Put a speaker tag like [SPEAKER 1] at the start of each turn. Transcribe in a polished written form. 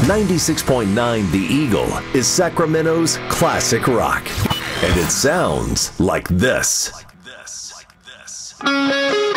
[SPEAKER 1] 96.9 The Eagle is Sacramento's classic rock. And it sounds like this.